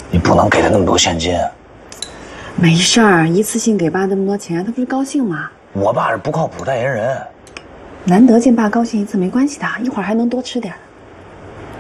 你不能给他那么多现金。 没事儿，一次性给爸那么多钱，他不是高兴吗？ 我爸是不靠谱代言人。 难得见爸高兴一次，没关系的，一会儿还能多吃点。